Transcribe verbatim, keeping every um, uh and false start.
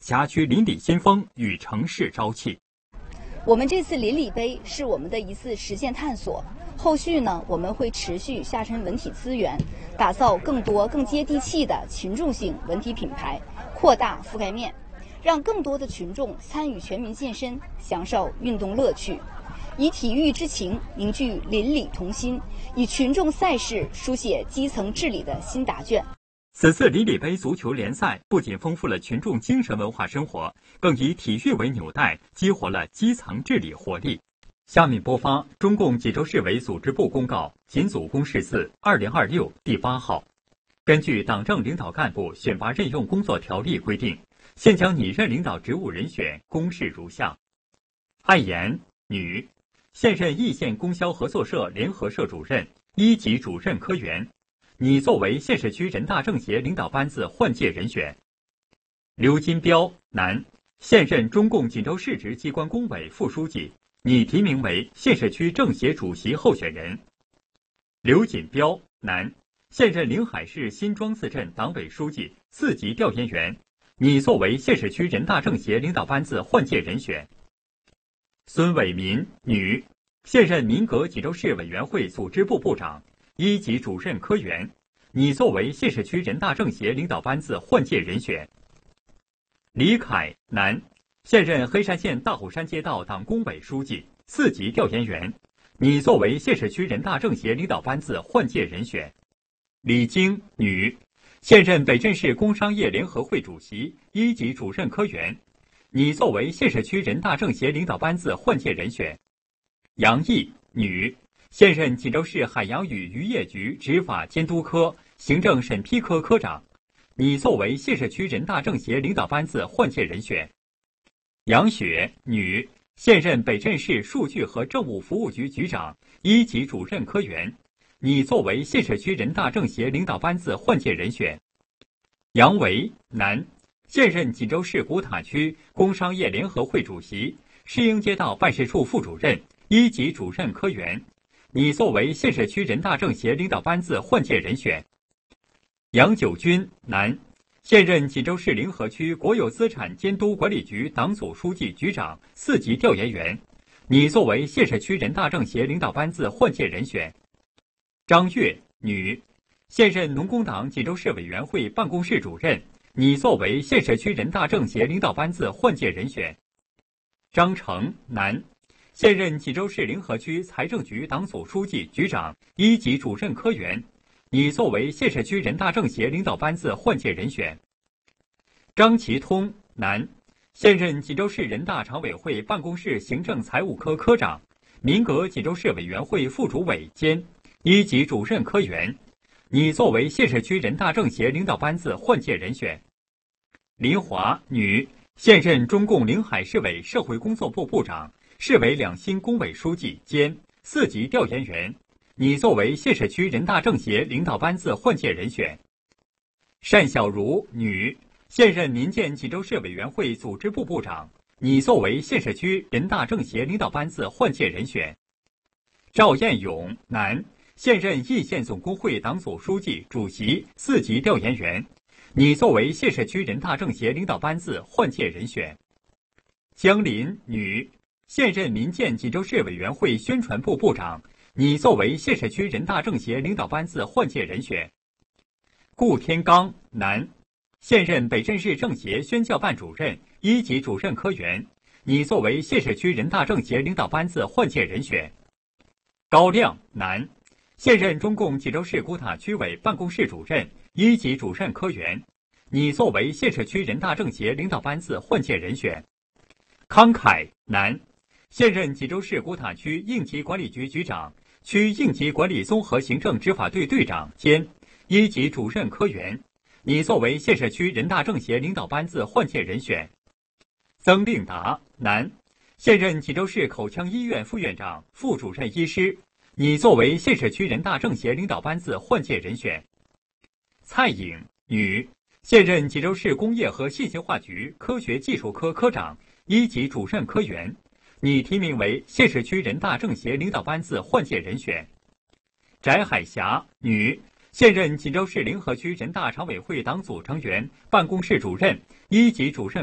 辖区邻里新风与城市朝气。 我们这次邻里杯是我们的一次实践探索，后续呢，我们会持续下沉文体资源，打造更多更接地气的群众性文体品牌，扩大覆盖面，让更多的群众参与全民健身，享受运动乐趣，以体育之情凝聚邻里同心，以群众赛事书写基层治理的新答卷。 此次邻里杯足球联赛不仅丰富了群众精神文化生活，更以体育为纽带，激活了基层治理活力。下面播发中共济州市委组织部公告锦组公示字二零二六第八号。根据党政领导干部选拔任用工作条例规定，现将拟任领导职务人选公示如下：艾岩，女，现任易县供销合作社联合社主任、一级主任科员，拟作为县市区人大政协领导班子换届人选。刘金彪，男，现任中共锦州市直机关工委副书记，拟提名为县市区政协主席候选人。刘锦彪，男，现任临海市新庄自镇党委书记、次级调研员，拟作为县市区人大政协领导班子换届人选。孙伟民，女，现任民革济州市委员会组织部部长、一级主任科员，拟作为县市区人大政协领导班子换届人选。李凯，男，现任黑山县大虎山街道党工委书记、次级调研员，拟作为县市区人大政协领导班子换届人选。李晶，女，现任北镇市工商业联合会主席、一级主任科员，拟作为县市区人大政协领导班子换届人选。杨毅，女，现任济州市海洋与渔业局执法监督科行政审批科科长，拟作为县市区人大政协领导班子换届人选。杨雪，女，现任北镇市数据和政务服务局局长、一级主任科员，拟作为县市区人大政协领导班子换届人选。杨维，男，现任济州市古塔区工商业联合会主席、市营街道办事处副主任、一级主任科员，拟作为县市区人大政协领导班子换届人选。杨九军，男，现任济州市临河区国有资产监督管理局党组书记局长、四级调研员，拟作为县市区人大政协领导班子换届人选。张月，女，现任农工党济州市委员会办公室主任，拟作为县市区人大政协领导班子换届人选。张成，男，现任济州市临河区财政局党组书记局长、一级主任科员，拟作为县市区人大政协领导班子换届人选。张其通，男，现任济州市人大常委会办公室行政财务科科长、民革济州市委员会副主委兼一级主任科员，拟作为县市区人大政协领导班子换届人选。林华，女，现任中共临海市委社会工作部部长、市委两新工委书记兼四级调研员，拟作为县市区人大政协领导班子换届人选。单小茹，女，现任民建济州市委员会组织部部长，拟作为县市区人大政协领导班子换届人选。赵彦勇，男，现任易县总工会党组书记、主席、四级调研员，拟作为县市区人大政协领导班子换届人选。江林，女，现任民建济州市委员会宣传部部长，拟作为县市区人大政协领导班子换届人选。顾天刚，男，现任北镇市政协宣教办主任、一级主任科员，拟作为县市区人大政协领导班子换届人选。高亮，男，现任中共济州市古塔区委办公室主任、一级主任科员，拟作为县市区人大政协领导班子换届人选。康凯，男，现任济州市古塔区应急管理局局长、区应急管理综合行政执法队队长兼一级主任科员，拟作为县市区人大政协领导班子换届人选。曾令达，男，现任济州市口腔医院副院长、副主任医师，拟作为县市区人大政协领导班子换届人选。蔡颖，女，现任济州市工业和信息化局科学技术科科长、一级主任科员，拟提名为县市区人大政协领导班子换届人选。翟海霞，女，现任济州市临河区人大常委会党组成员、办公室主任、一级主任